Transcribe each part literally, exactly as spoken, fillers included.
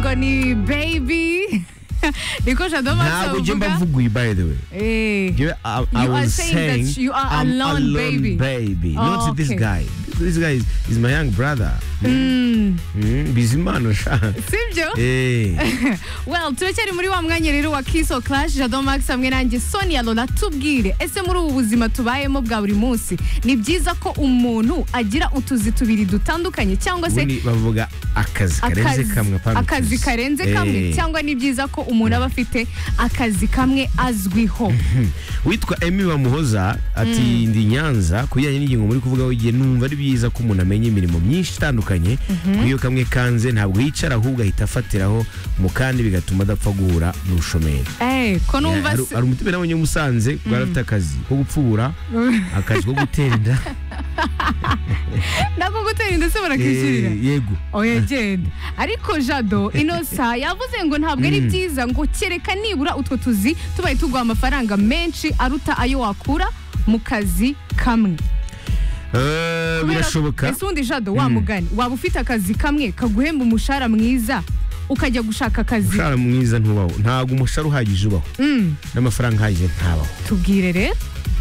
ngo ni baby niko Jado ntabwo njye bavuga mbavuguye by the way. eh You- I, I You are was saying saying that you are I'm alone, baby. baby. Oh, Not this okay. guy. This guy is, is my young brother. mm. Mm, Bizimana sha. sibyo Eh. well turacyari muri wa mwanya rero wa Kiss or Clash Jado Max hamwe nanjye Sonia Lola tubwire ese muri ubu buzima tubayemo bwa buri munsi ni byiza ko umuntu agira utuzi tubiri dutandukanye cyangwa se Ubundi bavuga akazi karenze akazi, kamwe apana akazi utuzi. karenze kamwe Eh. cyangwa ni byiza ko umuntu aba afite akazi kamwe azwiho Witwa Emi Bamuhoza ati ndi Nyanza kujyanye n'ingingo muri kuvuga wigiye numva ari byiza ko umuntu amenya imirimo myinshi itandukanye kuyo kamwe kanze ntabwo yicara ahubwo ahita afatiraho mu kandi bigatuma adapfa guhura n'ubushomeri. eh ko numva Hari se- hari umutima nabonye Musanze bwarafite akazi ko gupfubura akazi ko gutera inda. nako gutera inda se barakishyurira Eh, yego. oya genda ariko Jado Inosa yavuze ngo ntabwo ari byiza ngo kereka nibura utwo tuzi tubaye tuguha amafaranga menshi aruta ayo wakura mu kazi kamwe. Eh, Kubera- birashoboka. ese undi Jado wa mugani waba ufite akazi kamwe kaguhemba umushahara mwiza ukajya gushaka akazi Umushahara mwiza ntubaho ntabwo umushahara uhagije ubaho Mm, n'amafaranga ahagije ntabaho. tubwire rero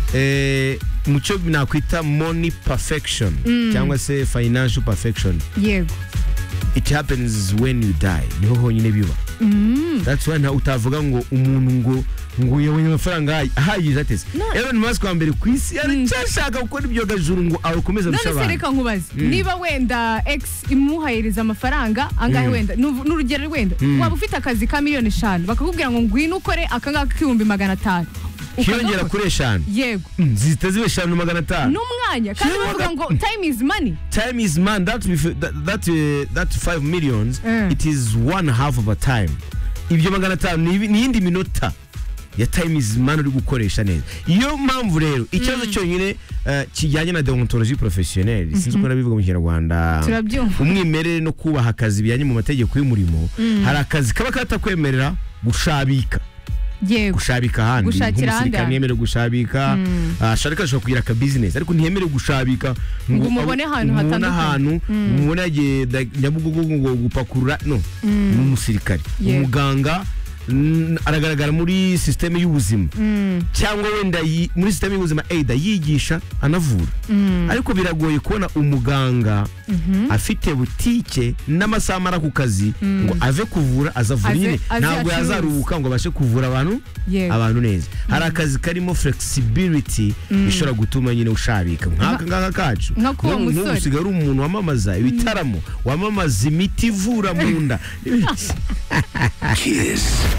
Eh, mucyo nakwita money perfection cyangwa se financial perfection. yego It happens when you die. Niho honyine biba. That's why nta utavuga ngo umuntu ngo ngo yabonye amafaranga ahagije ateze. No. Elon Musk wa mbere ku isi aracyashaka gukora ibyo gajuru ngo akomeze none arusha se abantu. reka nkubaze niba wenda X imuhahereza amafaranga angahe wenda nu- n'urugero wenda waba ufite akazi ka miliyoni eshanu bakakubwira ngo ngwino ukore akangaka k'ibihumbi magana atanu Hiyongera ukagakora. kuri eshanu. yego Mm, zihita ziba eshanu magana atanu. n'umwanya kandi Sure, bavuga ngo time is money. Time is man. That that that, uh, that five millions. Mm. It is one half of a time. Ibyo magana atanu ni ni yindi minota ya time is man uri gukoresha neza. Iyo mpamvu rero ikibazo cyonyine uh, kijyanye na deontologie professionnelle sinzi uko nabivuga mu Kinyarwanda. Turabyumva. Umwimerere no kubaha akazi bijyanye mu mategeko y'umurimo. Hari akazi kaba katakwemerera gushabika. yego Gushabika ahandi Gushakira ahandi nk'umusirikare ntiyemerewe gushabika ashaka ashobora kugira aka business ariko ntiyemerewe gushabika Ngo umubone ahantu hatandukanye. ahantu umubone agenda Nyabugogo ngo gupakurura no ni umusirikare Yego. umuganga mm, aragaragara muri systeme y'ubuzima cyangwa wenda yi- muri systeme y'ubuzima aida yigisha anavura ariko biragoye kubona umuganga afite butike n'amasaha amara ku kazi ngo ave kuvura azavura Aze- nyine aze ntabwo acuruze. yazaruhuka ngo abashe kuvura abantu Yego. abantu neza hari akazi karimo flexibility ishobora gutuma nyine ushabika nk'aka ngaka kacu nka k'uwo Nk'ubu- nk'ubu musore. usigaye uri umuntu wamamaza ibitaramo wamamaza imiti ivura mu nda Kiss.